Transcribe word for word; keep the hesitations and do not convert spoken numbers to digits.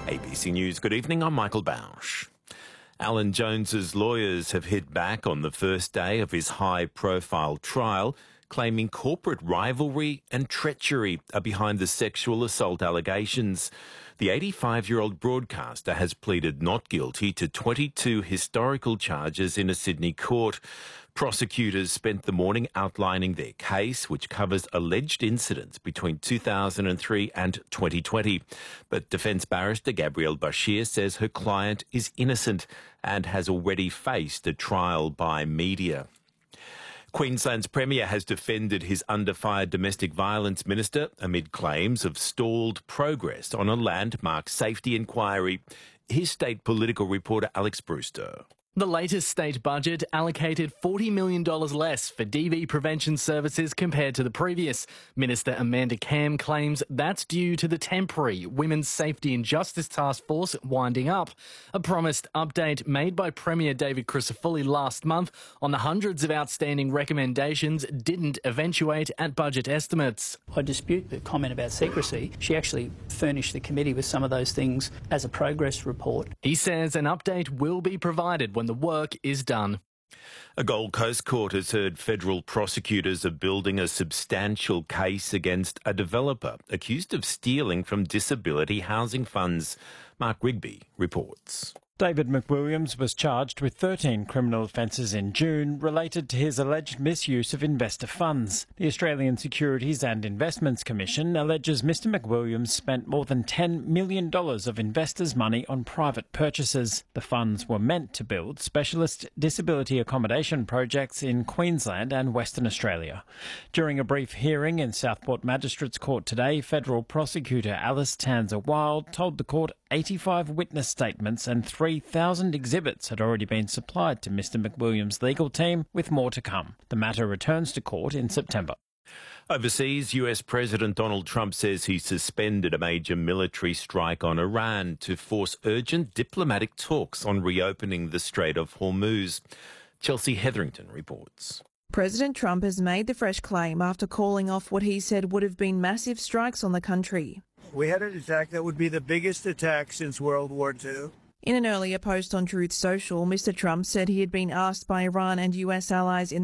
A B C News, good evening, I'm Michael Bausch. Alan Jones's lawyers have hit back on the first day of his high-profile trial, claiming corporate rivalry and treachery are behind the sexual assault allegations. The eighty-five-year-old broadcaster has pleaded not guilty to twenty-two historical charges in a Sydney court. Prosecutors spent the morning outlining their case, which covers alleged incidents between two thousand three and twenty twenty. But defence barrister Gabrielle Bashir says her client is innocent and has already faced a trial by media. Queensland's Premier has defended his under-fire domestic violence minister amid claims of stalled progress on a landmark safety inquiry. Here's state political reporter Alex Brewster. The latest state budget allocated forty million dollars less for D V prevention services compared to the previous. Minister Amanda Cam claims that's due to the temporary Women's Safety and Justice Task Force winding up. A promised update made by Premier David Crisafulli last month on the hundreds of outstanding recommendations didn't eventuate at budget estimates. I dispute the comment about secrecy. She actually furnished the committee with some of those things as a progress report. He says an update will be provided when the work is done. A Gold Coast court has heard federal prosecutors are building a substantial case against a developer accused of stealing from disability housing funds. Mark Rigby reports. David McWilliams was charged with thirteen criminal offences in June related to his alleged misuse of investor funds. The Australian Securities and Investments Commission alleges Mr McWilliams spent more than ten million dollars of investors' money on private purchases. The funds were meant to build specialist disability accommodation projects in Queensland and Western Australia. During a brief hearing in Southport Magistrates Court today, federal prosecutor Alice Tanzer-Wild told the court eighty-five witness statements and three thousand exhibits had already been supplied to Mr McWilliams' legal team, with more to come. The matter returns to court in September. Overseas, U S President Donald Trump says he suspended a major military strike on Iran to force urgent diplomatic talks on reopening the Strait of Hormuz. Chelsea Hetherington reports. President Trump has made the fresh claim after calling off what he said would have been massive strikes on the country. We had an attack that would be the biggest attack since World War Two. In an earlier post on Truth Social, Mr Trump said he had been asked by Iran and U S allies in